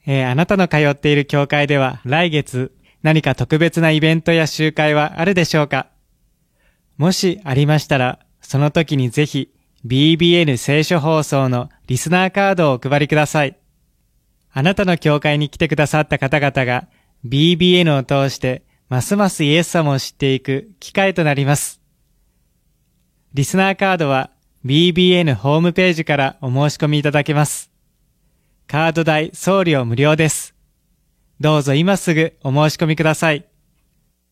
あなたの通っている教会では来月何か特別なイベントや集会はあるでしょうか？もしありましたら、その時にぜひ BBN 聖書放送のリスナーカードをお配りください。あなたの教会に来てくださった方々が BBN を通してますますイエス様を知っていく機会となります。リスナーカードは BBN ホームページからお申し込みいただけます。カード代送料無料です。どうぞ今すぐお申し込みください。